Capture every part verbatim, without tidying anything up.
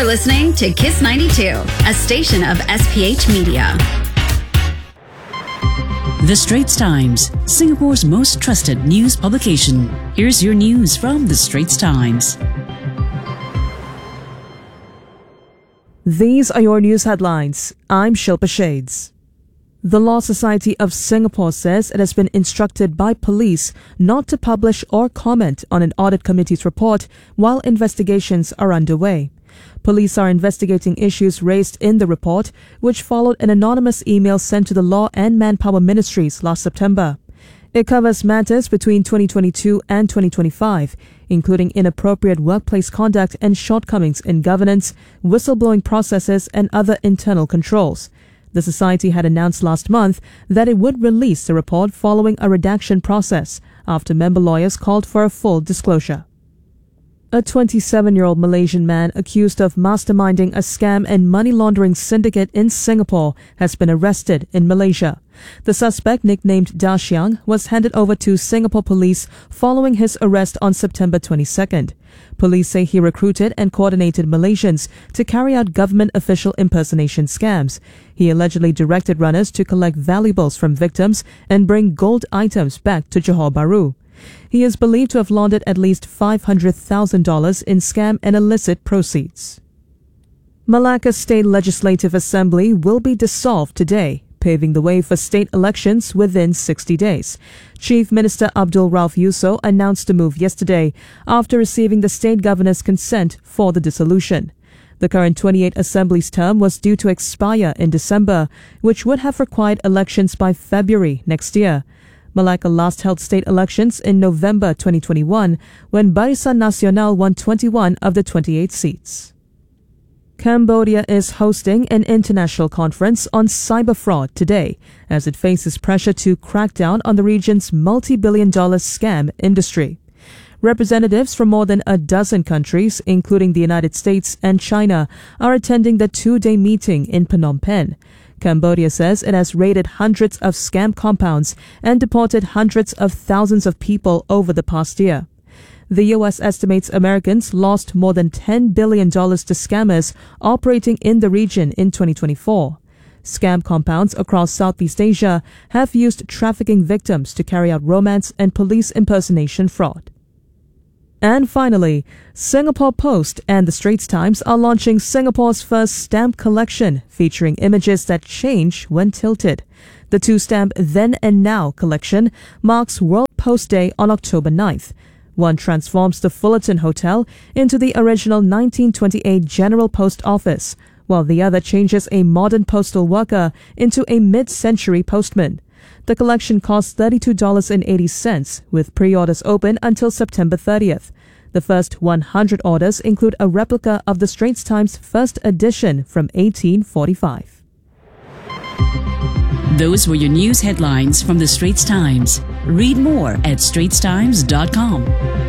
listening to Kiss ninety-two, a station of S P H Media. The Straits Times, Singapore's most trusted news publication. Here's your news from The Straits Times. These are your news headlines. I'm Shilpa Shades. The Law Society of Singapore says it has been instructed by police not to publish or comment on an audit committee's report while investigations are underway. Police are investigating issues raised in the report, which followed an anonymous email sent to the Law and Manpower Ministries last September. It covers matters between twenty twenty-two and twenty twenty-five, including inappropriate workplace conduct and shortcomings in governance, whistleblowing processes, and other internal controls. The Society had announced last month that it would release the report following a redaction process after member lawyers called for a full disclosure. A twenty-seven-year-old Malaysian man accused of masterminding a scam and money laundering syndicate in Singapore has been arrested in Malaysia. The suspect, nicknamed Da Xiang, was handed over to Singapore police following his arrest on September twenty-second. Police say he recruited and coordinated Malaysians to carry out government official impersonation scams. He allegedly directed runners to collect valuables from victims and bring gold items back to Johor Bahru. He is believed to have laundered at least five hundred thousand dollars in scam and illicit proceeds. Malacca State Legislative Assembly will be dissolved today, paving the way for state elections within sixty days. Chief Minister Abdul Rauf Yusof announced the move yesterday after receiving the state governor's consent for the dissolution. The current twenty-eight Assembly's term was due to expire in December, which would have required elections by February next year. Malacca last held state elections in November twenty twenty-one, when Barisan Nasional won twenty-one of the twenty-eight seats. Cambodia is hosting an international conference on cyber fraud today, as it faces pressure to crack down on the region's multi-billion dollar scam industry. Representatives from more than a dozen countries, including the United States and China, are attending the two-day meeting in Phnom Penh. Cambodia says it has raided hundreds of scam compounds and deported hundreds of thousands of people over the past year. The U S estimates Americans lost more than ten billion dollars to scammers operating in the region in twenty twenty-four. Scam compounds across Southeast Asia have used trafficking victims to carry out romance and police impersonation fraud. And finally, Singapore Post and The Straits Times are launching Singapore's first stamp collection featuring images that change when tilted. The two-stamp Then and Now collection marks World Post Day on October ninth. One transforms the Fullerton Hotel into the original nineteen twenty-eight General Post Office, while the other changes a modern postal worker into a mid-century postman. The collection costs thirty-two dollars and eighty cents, with pre-orders open until September thirtieth. The first one hundred orders include a replica of the Straits Times first edition from eighteen forty-five. Those were your news headlines from The Straits Times. Read more at straits times dot com.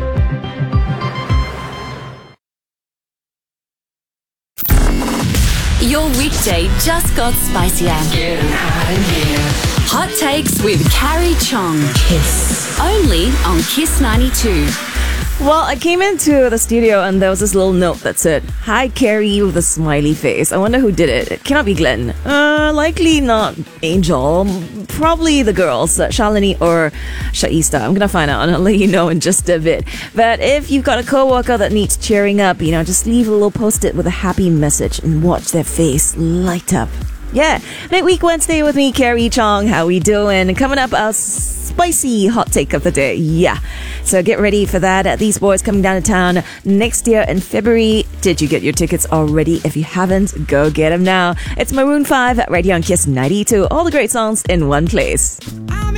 Your weekday just got spicier. Getting hot in here. Hot Takes with Carrie Chong. Kiss. Only on Kiss ninety-two. Well, I came into the studio and there was this little note that said, "Hi, Carrie," with a smiley face. I wonder who did it. It cannot be Glenn. Uh, likely not Angel. Probably the girls, uh, Shalini or Shaista. I'm gonna find out and I'll let you know in just a bit. But if you've got a coworker that needs cheering up, you know, just leave a little post-it with a happy message and watch their face light up. Yeah, Midweek Wednesday with me, Carrie Chong. How we doing? Coming up, a spicy hot take of the day. Yeah, so get ready for that. These boys coming down to town next year in February. Did you get your tickets already? If you haven't, go get them now. It's Maroon five right here on Kiss ninety-two. All the great songs in one place.